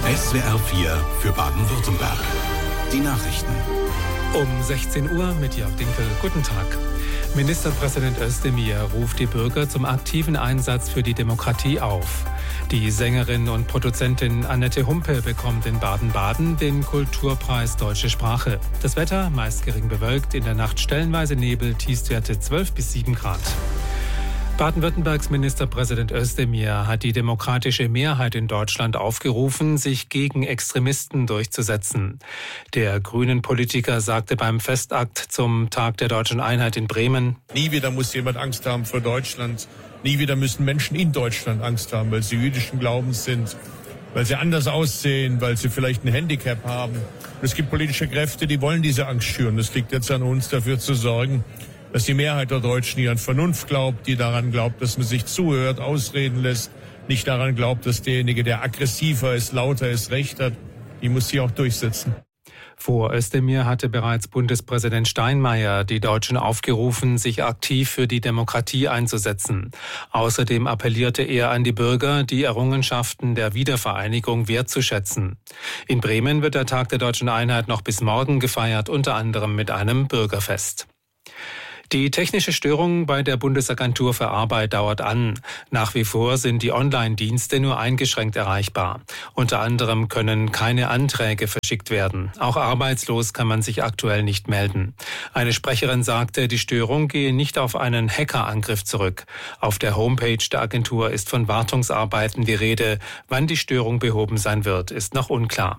SWR 4 für Baden-Württemberg. Die Nachrichten. Um 16 Uhr mit Jörg Dinkel. Guten Tag. Ministerpräsident Özdemir ruft die Bürger zum aktiven Einsatz für die Demokratie auf. Die Sängerin und Produzentin Annette Humpe bekommt in Baden-Baden den Kulturpreis Deutsche Sprache. Das Wetter meist gering bewölkt, in der Nacht stellenweise Nebel, Tiefstwerte 12 bis 7 Grad. Baden-Württembergs Ministerpräsident Özdemir hat die demokratische Mehrheit in Deutschland aufgerufen, sich gegen Extremisten durchzusetzen. Der grünen Politiker sagte beim Festakt zum Tag der Deutschen Einheit in Bremen: Nie wieder muss jemand Angst haben vor Deutschland. Nie wieder müssen Menschen in Deutschland Angst haben, weil sie jüdischen Glaubens sind, weil sie anders aussehen, weil sie vielleicht ein Handicap haben. Und es gibt politische Kräfte, die wollen diese Angst schüren. Es liegt jetzt an uns, dafür zu sorgen, dass die Mehrheit der Deutschen, die an Vernunft glaubt, die daran glaubt, dass man sich zuhört, ausreden lässt, nicht daran glaubt, dass derjenige, der aggressiver ist, lauter ist, Recht hat, die muss sie auch durchsetzen. Vor Özdemir hatte bereits Bundespräsident Steinmeier die Deutschen aufgerufen, sich aktiv für die Demokratie einzusetzen. Außerdem appellierte er an die Bürger, die Errungenschaften der Wiedervereinigung wertzuschätzen. In Bremen wird der Tag der Deutschen Einheit noch bis morgen gefeiert, unter anderem mit einem Bürgerfest. Die technische Störung bei der Bundesagentur für Arbeit dauert an. Nach wie vor sind die Online-Dienste nur eingeschränkt erreichbar. Unter anderem können keine Anträge verschickt werden. Auch arbeitslos kann man sich aktuell nicht melden. Eine Sprecherin sagte, die Störung gehe nicht auf einen Hackerangriff zurück. Auf der Homepage der Agentur ist von Wartungsarbeiten die Rede. Wann die Störung behoben sein wird, ist noch unklar.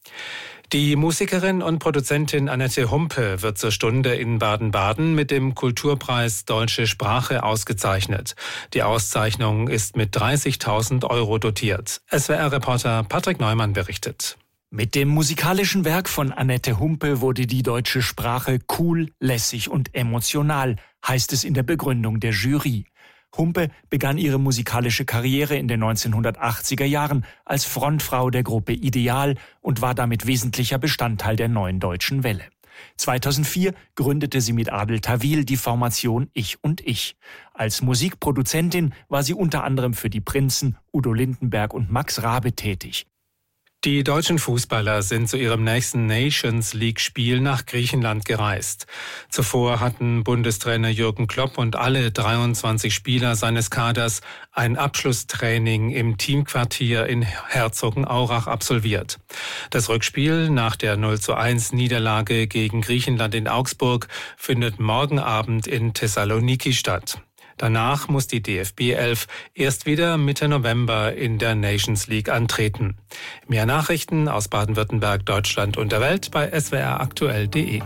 Die Musikerin und Produzentin Annette Humpe wird zur Stunde in Baden-Baden mit dem Kulturpreis Deutsche Sprache ausgezeichnet. Die Auszeichnung ist mit 30.000 € dotiert. SWR-Reporter Patrick Neumann berichtet. Mit dem musikalischen Werk von Annette Humpe wurde die deutsche Sprache cool, lässig und emotional, heißt es in der Begründung der Jury. Humpe begann ihre musikalische Karriere in den 1980er Jahren als Frontfrau der Gruppe Ideal und war damit wesentlicher Bestandteil der Neuen Deutschen Welle. 2004 gründete sie mit Adel Tawil die Formation Ich und Ich. Als Musikproduzentin war sie unter anderem für die Prinzen, Udo Lindenberg und Max Rabe tätig. Die deutschen Fußballer sind zu ihrem nächsten Nations League-Spiel nach Griechenland gereist. Zuvor hatten Bundestrainer Jürgen Klopp und alle 23 Spieler seines Kaders ein Abschlusstraining im Teamquartier in Herzogenaurach absolviert. Das Rückspiel nach der 0:1 Niederlage gegen Griechenland in Augsburg findet morgen Abend in Thessaloniki statt. Danach muss die DFB 11 erst wieder Mitte November in der Nations League antreten. Mehr Nachrichten aus Baden-Württemberg, Deutschland und der Welt bei swraktuell.de.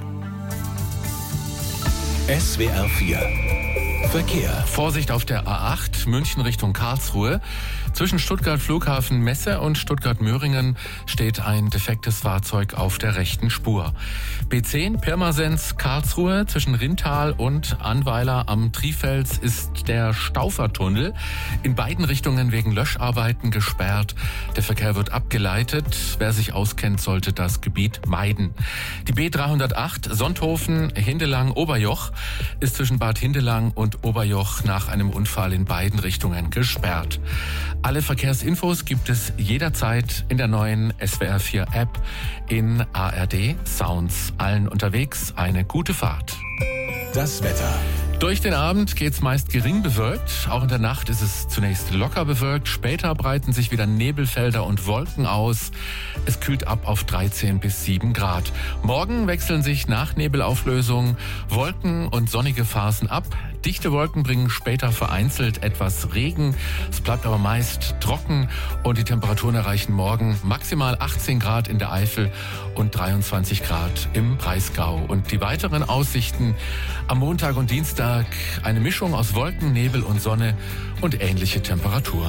SWR 4 Verkehr. Vorsicht auf der A8, München Richtung Karlsruhe. Zwischen Stuttgart Flughafen Messe und Stuttgart-Möhringen steht ein defektes Fahrzeug auf der rechten Spur. B10 Pirmasens Karlsruhe zwischen Rintal und Annweiler am Trifels ist der Staufertunnel in beiden Richtungen wegen Löscharbeiten gesperrt. Der Verkehr wird abgeleitet. Wer sich auskennt, sollte das Gebiet meiden. Die B308 Sonthofen-Hindelang-Oberjoch ist zwischen Bad Hindelang und Oberjoch nach einem Unfall in beiden Richtungen gesperrt. Alle Verkehrsinfos gibt es jederzeit in der neuen SWR 4 App in ARD Sounds. Allen unterwegs eine gute Fahrt. Das Wetter. Durch den Abend geht's meist gering bewölkt. Auch in der Nacht ist es zunächst locker bewölkt. Später breiten sich wieder Nebelfelder und Wolken aus. Es kühlt ab auf 13 bis 7 Grad. Morgen wechseln sich nach Nebelauflösung Wolken und sonnige Phasen ab. Dichte Wolken bringen später vereinzelt etwas Regen. Es bleibt aber meist trocken und die Temperaturen erreichen morgen maximal 18 Grad in der Eifel und 23 Grad im Breisgau. Und die weiteren Aussichten am Montag und Dienstag eine Mischung aus Wolken, Nebel und Sonne und ähnliche Temperaturen.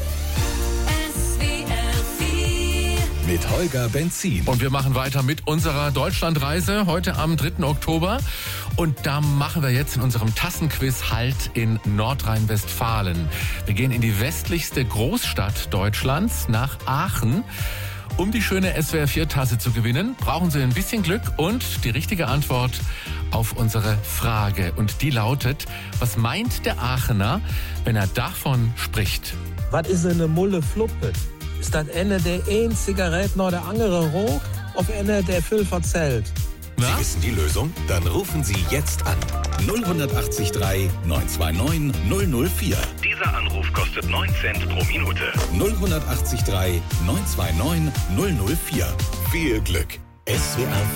Mit Holger Benzin. Und wir machen weiter mit unserer Deutschlandreise heute am 3. Oktober. Und da machen wir jetzt in unserem Tassenquiz Halt in Nordrhein-Westfalen. Wir gehen in die westlichste Großstadt Deutschlands, nach Aachen. Um die schöne SWR4-Tasse zu gewinnen, brauchen Sie ein bisschen Glück und die richtige Antwort auf unsere Frage. Und die lautet, was meint der Aachener, wenn er davon spricht? Was ist eine Mulle Fluppe? ist das einer, der eine Zigarette nach der andere raucht, auf einer, der viel verzählt. Sie wissen die Lösung? Dann rufen Sie jetzt an. 0183 929 004. Dieser Anruf kostet 9 Cent pro Minute. 0183 929 004. Viel Glück. SWR